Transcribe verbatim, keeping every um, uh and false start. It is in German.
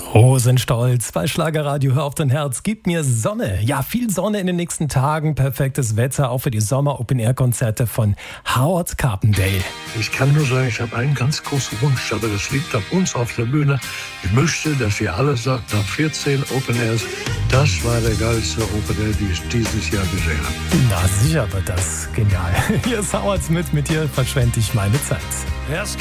Rosenstolz bei Schlagerradio, hör auf dein Herz, gib mir Sonne. Ja, viel Sonne in den nächsten Tagen, perfektes Wetter, auch für die Sommer-Open-Air-Konzerte von Howard Carpendale. Ich kann nur sagen, ich habe einen ganz großen Wunsch, aber das liegt an uns auf der Bühne. Ich möchte, dass ihr alle sagt, nach vierzehn Open Airs, das war der geilste Open Air, den ich dieses Jahr gesehen habe. Na sicher wird das genial. Hier ist Howard mit, mit dir verschwende ich meine Zeit. Erst